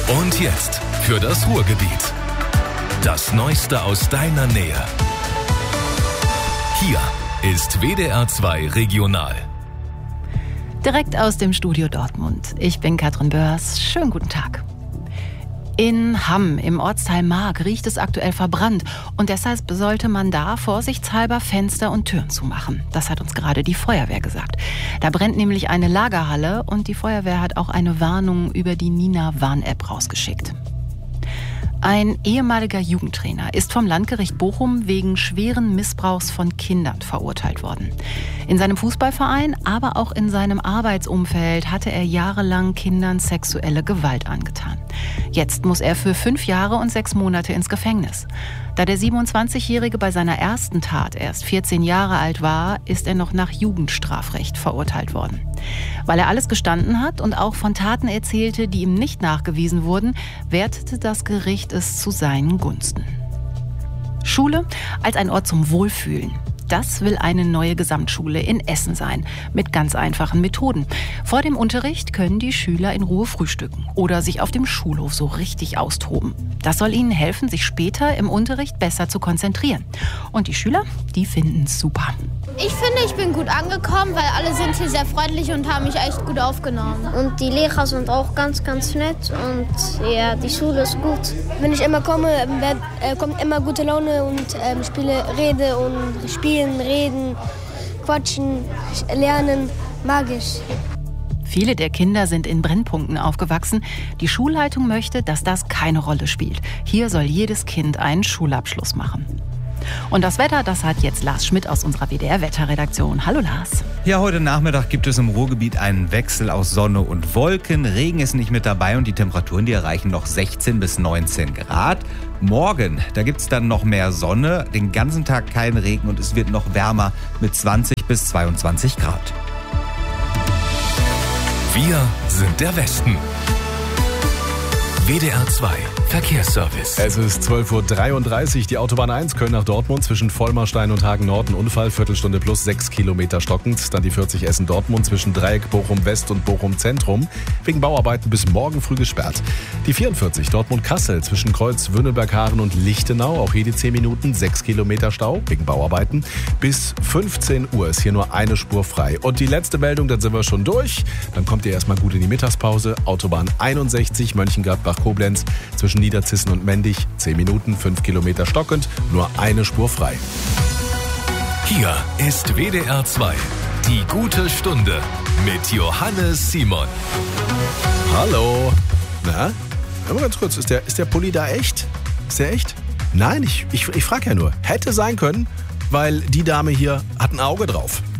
Und jetzt für das Ruhrgebiet. Das Neueste aus deiner Nähe. Hier ist WDR 2 Regional. Direkt aus dem Studio Dortmund. Ich bin Katrin Börs. Schönen guten Tag. In Hamm im Ortsteil Mark riecht es aktuell verbrannt und deshalb sollte man da vorsichtshalber Fenster und Türen zumachen. Das hat uns gerade die Feuerwehr gesagt. Da brennt nämlich eine Lagerhalle und die Feuerwehr hat auch eine Warnung über die Nina-Warn-App rausgeschickt. Ein ehemaliger Jugendtrainer ist vom Landgericht Bochum wegen schweren Missbrauchs von Kindern verurteilt worden. In seinem Fußballverein, aber auch in seinem Arbeitsumfeld hatte er jahrelang Kindern sexuelle Gewalt angetan. Jetzt muss er für 5 Jahre und 6 Monate ins Gefängnis. Da der 27-Jährige bei seiner ersten Tat erst 14 Jahre alt war, ist er noch nach Jugendstrafrecht verurteilt worden. Weil er alles gestanden hat und auch von Taten erzählte, die ihm nicht nachgewiesen wurden, wertete das Gericht es zu seinen Gunsten. Schule als ein Ort zum Wohlfühlen. Das will eine neue Gesamtschule in Essen sein, mit ganz einfachen Methoden. Vor dem Unterricht können die Schüler in Ruhe frühstücken oder sich auf dem Schulhof so richtig austoben. Das soll ihnen helfen, sich später im Unterricht besser zu konzentrieren. Und die Schüler, die finden es super. Ich finde, ich bin gut angekommen, weil alle sind hier sehr freundlich und haben mich echt gut aufgenommen. Und die Lehrer sind auch ganz, ganz nett und ja, die Schule ist gut. Wenn ich immer komme, kommt immer gute Laune und rede und spielen, reden, quatschen, lernen, mag ich. Viele der Kinder sind in Brennpunkten aufgewachsen. Die Schulleitung möchte, dass das keine Rolle spielt. Hier soll jedes Kind einen Schulabschluss machen. Und das Wetter, das hat jetzt Lars Schmidt aus unserer WDR-Wetterredaktion. Hallo Lars. Ja, heute Nachmittag gibt es im Ruhrgebiet einen Wechsel aus Sonne und Wolken. Regen ist nicht mit dabei und die Temperaturen, die erreichen noch 16 bis 19 Grad. Morgen, da gibt es dann noch mehr Sonne, den ganzen Tag kein Regen und es wird noch wärmer mit 20 bis 22 Grad. Wir sind der Westen. WDR 2 Verkehrsservice. Es ist 12.33 Uhr. Die Autobahn 1 Köln nach Dortmund zwischen Vollmarstein und Hagen-Nord. Ein Unfall, Viertelstunde plus 6 Kilometer stockend. Dann die 40 Essen-Dortmund zwischen Dreieck Bochum-West und Bochum-Zentrum. Wegen Bauarbeiten bis morgen früh gesperrt. Die 44 Dortmund-Kassel zwischen Kreuz Wünnelberg-Haaren und Lichtenau. Auch hier die 10 Minuten, 6 Kilometer Stau wegen Bauarbeiten. Bis 15 Uhr ist hier nur eine Spur frei. Und die letzte Meldung, dann sind wir schon durch. Dann kommt ihr erstmal gut in die Mittagspause. Autobahn 61 Mönchengladbach-Koblenz zwischen Niederzissen und Mendig, 10 Minuten, 5 Kilometer stockend, nur eine Spur frei. Hier ist WDR 2, die gute Stunde mit Johannes Simon. Hallo. Na, mal ganz kurz, ist der Pulli da echt? Ist der echt? Nein, ich frage ja nur. Hätte sein können, weil die Dame hier hat ein Auge drauf.